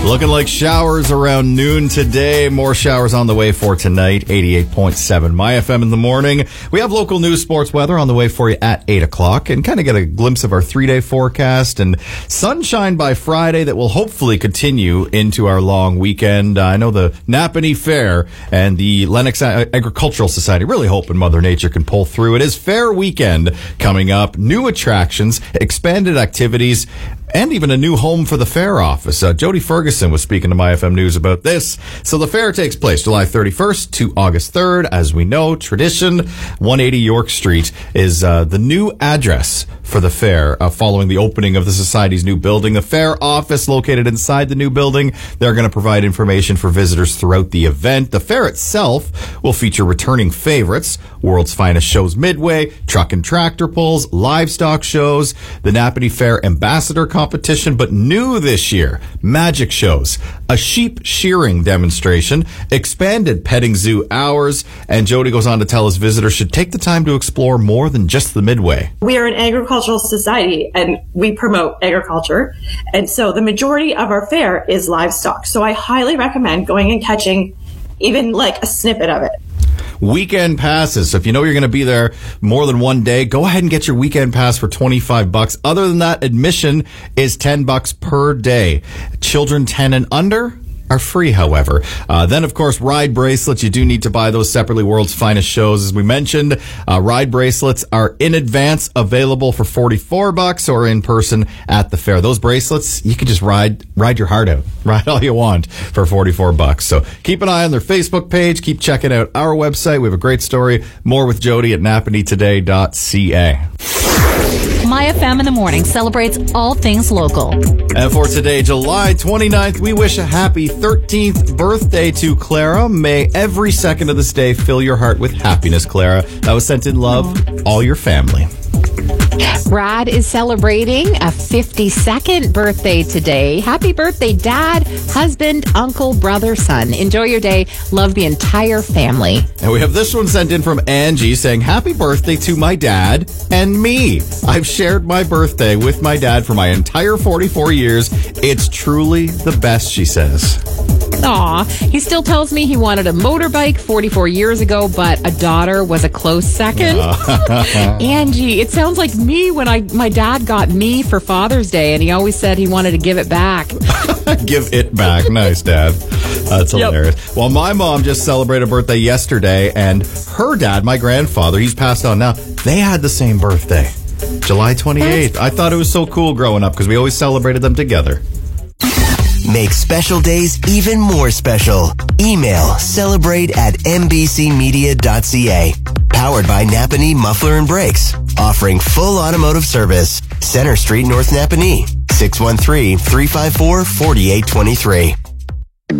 Looking like showers around noon today. More showers on the way for tonight. 88.7 My FM in the morning. We have local news, sports, weather on the way for you at 8 o'clock and kind of get a glimpse of our 3-day forecast and sunshine by Friday that will hopefully continue into our long weekend. I know the Napanee Fair and the Lennox Agricultural Society really hoping Mother Nature can pull through. It is Fair Weekend coming up. New attractions, expanded activities, and even a new home for the fair office. Jody Ferguson was speaking to My FM News about this. So the fair takes place July 31st to August 3rd. As we know, tradition, 180 York Street is the new address for the fair following the opening of the Society's new building. The fair office located inside the new building. They're going to provide information for visitors throughout the event. The fair itself will feature returning favorites, World's Finest Shows Midway, truck and tractor pulls, livestock shows, the Napanee Fair Ambassador competition, but new this year, magic shows, a sheep shearing demonstration, expanded petting zoo hours, and Jody goes on to tell us visitors should take the time to explore more than just the Midway. We are an agricultural society and we promote agriculture, and so the majority of our fair is livestock. So I highly recommend going and catching even like a snippet of it. Weekend passes. So if you know you're going to be there more than one day, go ahead and get your weekend pass for $25. Other than that, admission is $10 per day. Children 10 and under are free, however. Then, of course, ride bracelets. You do need to buy those separately. World's Finest Shows, as we mentioned. Ride bracelets are in advance available for $44 or in person at the fair. Those bracelets, you can just ride your heart out. Ride all you want for $44. So keep an eye on their Facebook page. Keep checking out our website. We have a great story. More with Jody at napaneetoday.ca. My FM in the morning celebrates all things local. And for today, July 29th, we wish a happy 13th birthday to Clara. May every second of this day fill your heart with happiness, Clara. That was sent in love, all your family. Brad is celebrating a 52nd birthday today. Happy birthday, Dad, husband, uncle, brother, son. Enjoy your day. Love the entire family. And we have this one sent in from Angie saying, happy birthday to my dad and me. I've shared my birthday with my dad for my entire 44 years. It's truly the best, she says. Aw, he still tells me he wanted a motorbike 44 years ago, but a daughter was a close second. Angie, it sounds like me when my dad got me for Father's Day, and he always said he wanted to give it back. Give it back. Nice, Dad. That's hilarious. Well, my mom just celebrated a birthday yesterday, and her dad, my grandfather, he's passed on now, they had the same birthday, July 28th. I thought it was so cool growing up because we always celebrated them together. Make special days even more special. Email celebrate@mbcmedia.ca. Powered by Napanee Muffler and Brakes. Offering full automotive service. Center Street, North Napanee. 613-354-4823.